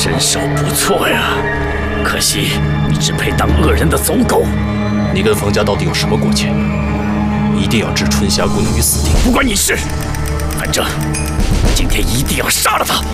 身手不错呀，可惜你只配当恶人的走狗。 你跟冯家到底有什么过节？一定要置春霞姑娘于死地！ 不关你事，反正今天一定要杀了他。